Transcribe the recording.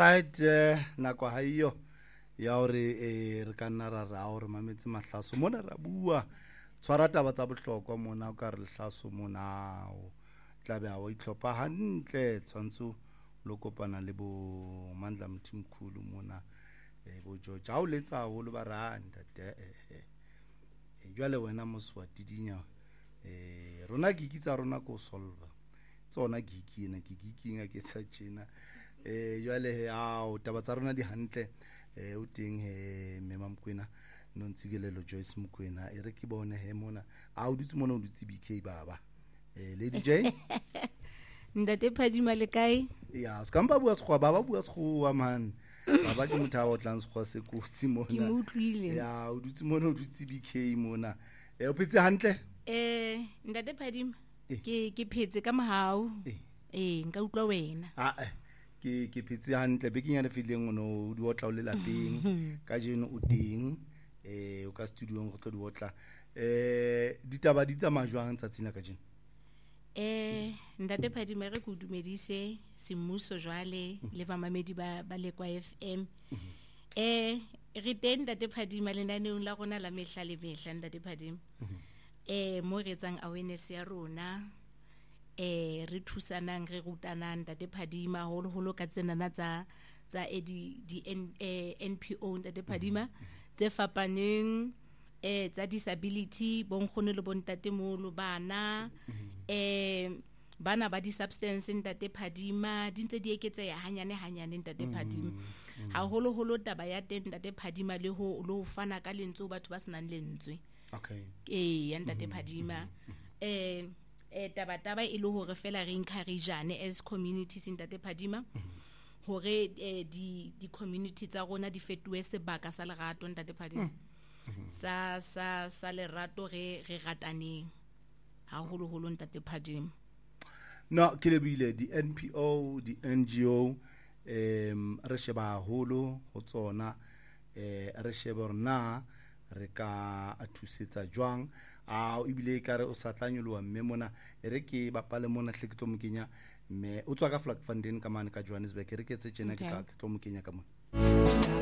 right, nako ha iyo ya hore re ka nna ra ra hore mametse mahlaso mona ra bua tshwara taba tsa bohlokwa mona o ka re lehlaso mona o tlabe a o itlhopha hantle tshwantso lo kopana le bo Mandla Mthimkhulu mona bo George ha o letsa holo ba randa jwale wena moswa didinya rona gigitsa rona ko solva tsona gigina giginga ke tsa tjena jwale he o taba tsa rona di hantle o teng he Mema Mokwena no ntsigilelo Joyce Mokwena re ke bone he mona a o dutse mona o dutse BK baba Lady J Ndate Phadima le kae ya skamba bua sekgwa baba bua sekgwa man baba ke motho a o tlang sekgwa se kutsi mona ke mo utlwile ya o dutse mona o dutse BK mona o phetse hantle Ndate Phadima ke phetse ka mohau nka utlwa wena ke phetse hantle be ke nyane feeleng ono di otla o le lapeng ka jeno o teng o ka studio go tlo di otla ditaba di tsamaya jwang tsatsina ka jeno Ndate Phadima re go dumedise semmuso jwale le bamamedi ba Lekwa FM re teng Ndate Phadima le naneong la rona la mehla le mehla Ndate Phadima mo re tsang awareness ya rona re thusanang re rutanang Ndate Phadima holo ka tsenana tsa di NPO Ndate Phadima tse fapaneng tsa disability bonkgone le bontatemolo bana bana ba di-substance Ndate Phadima di ntse di eketseya hanyane Ndate Phadima haholo taba ya teng Ndate Phadima le ho fana ka lentswe batho ba senang lentswe ya Ndate Phadima taba e le hore fela re encourageane as communities Ndate Phadima hore di community tsa rona di fetwe sebaka sa lerato Ndate Phadima sa lerato re rataneng haholo Ndate Phadima no ke lebile di NPO di NGO re sheba haholo ho tsona re sheba rona re ka athusetsa jwang o ibile ka re o sa tlanyoloa mme mona re ke bapale mona hle ke tlo mokenya mme o tswa ka Flag Funding ka mane ka Johannesburg re ke tse tjena ke tla ke tlo mokenya ka mona